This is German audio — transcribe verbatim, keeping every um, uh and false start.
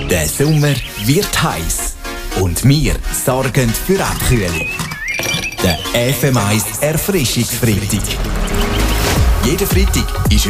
Der Sommer wird heiß und wir sorgen für Abkühlung. Der F M eins Erfrischungsfreitag. Jeden Freitag ist